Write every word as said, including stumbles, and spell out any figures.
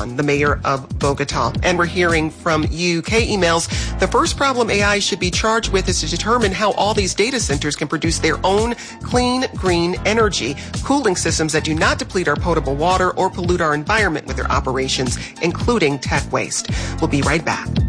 Calderon, the mayor of Bogota. And we're hearing from U K emails. The first problem A I should be charged with is to determine how all these data centers can produce their own clean, green energy, cooling systems that do not deplete our potable water or pollute our environment with their operations, including tech waste. We'll be right back.